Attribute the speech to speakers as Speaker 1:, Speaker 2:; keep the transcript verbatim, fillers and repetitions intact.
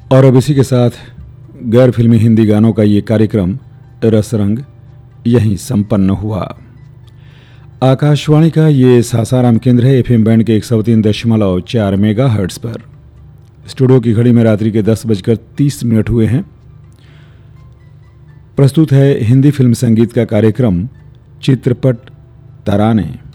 Speaker 1: और अब इसी के साथ गैर फिल्मी हिंदी गानों का ये कार्यक्रम रसरंग यहीं संपन्न हुआ। आकाशवाणी का ये सासाराम केंद्र है एफएम बैंड के एक सौ तीन दशमलव चार मेगा हर्ट्ज पर। स्टूडियो की घड़ी में रात्रि के दस बजकर तीस मिनट हुए हैं। प्रस्तुत है हिंदी फिल्म संगीत का कार्यक्रम चित्रपट तराने।